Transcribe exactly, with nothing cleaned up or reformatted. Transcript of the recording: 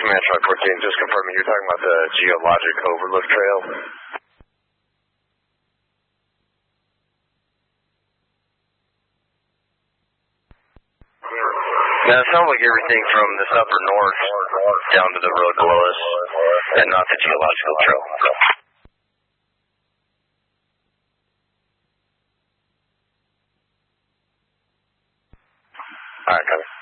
Command Truck fourteen, just confirming you're talking about the Geologic Overlook Trail. Now, it sounds like everything from this upper north down to the road below us, and not the Geological Trail. All right, copy.